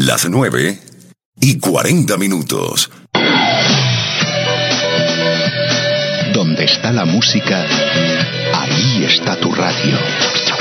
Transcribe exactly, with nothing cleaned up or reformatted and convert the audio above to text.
Las nueve y cuarenta minutos. Donde está la música, ahí está tu radio.